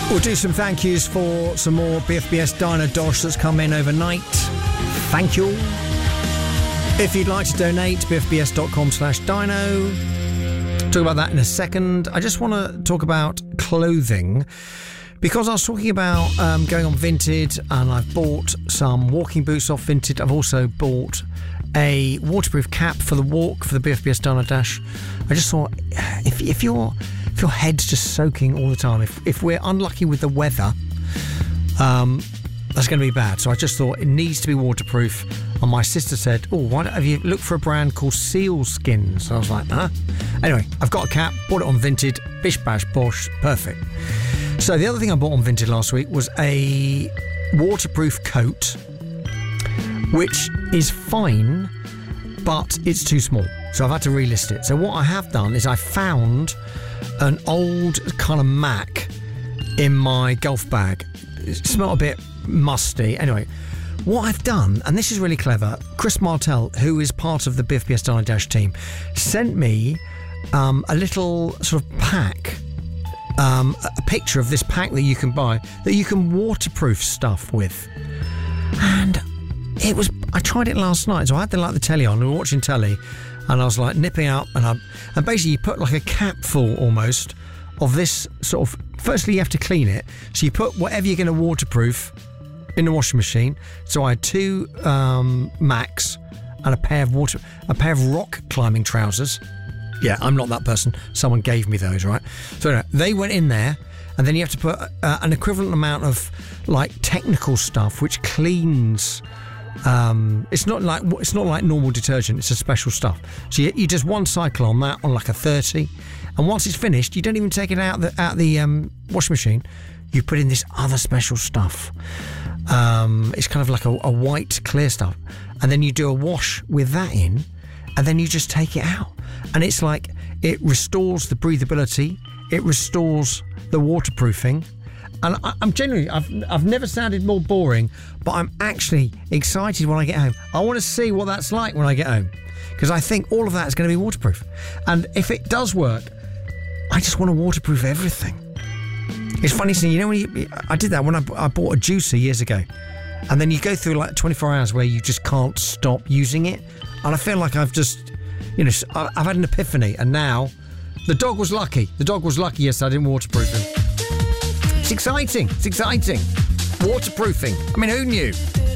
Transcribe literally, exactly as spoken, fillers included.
We'll do some thank yous for some more B F B S Dyno Dosh that's come in overnight. Thank you. If you'd like to donate, bfbs.com slash dyno. Talk about that in a second. I just want to talk about clothing because I was talking about um, going on Vinted, and I've bought some walking boots off Vinted. I've also bought a waterproof cap for the walk for the B F B S Dyno Dash. I just thought, if, if you're if your head's just soaking all the time, if if we're unlucky with the weather, um, that's going to be bad. So I just thought it needs to be waterproof. And my sister said, "Oh, why don't have you looked for a brand called Seal Skin?" So I was like, "Huh?" Anyway, I've got a cap, bought it on Vinted, bish bash bosh, perfect. So the other thing I bought on Vinted last week was a waterproof coat, which is fine, but it's too small. So I've had to relist it. So what I have done is I found an old kind of Mac in my golf bag. It smelled a bit musty. Anyway, what I've done, and this is really clever, Chris Martell, who is part of the B F B S Dyno Dash team, sent me um, a little sort of pack, um, a picture of this pack that you can buy, that you can waterproof stuff with. And it was, I tried it last night, so I had the, like the telly on, we were watching telly, and I was like nipping out, and I, and basically you put like a capful almost of this sort of, firstly you have to clean it, so you put whatever you're going to waterproof in the washing machine. So I had two um, Macs and a pair of water, a pair of rock climbing trousers. Yeah, I'm not that person. Someone gave me those, right? So anyway, they went in there, and then you have to put uh, an equivalent amount of like technical stuff which cleans. Um, it's not like it's not like normal detergent. It's a special stuff. So you, you just one cycle on that on like a thirty, and once it's finished, you don't even take it out the out the um, washing machine. You put in this other special stuff. Um, it's kind of like a, a white clear stuff, and then you do a wash with that in, and then you just take it out, and it's like it restores the breathability, it restores the waterproofing. And I, I'm genuinely, I've I've never sounded more boring, but I'm actually excited when I get home. I want to see what that's like when I get home, because I think all of that is going to be waterproof. And if it does work, I just want to waterproof everything. It's funny, so you know, when you, I did that when I, I bought a juicer years ago, and then you go through like twenty-four hours where you just can't stop using it, and I feel like I've just, you know, I've had an epiphany, and now the dog was lucky. The dog was lucky. Yes, I didn't waterproof him. It's exciting. It's exciting. Waterproofing. I mean, who knew?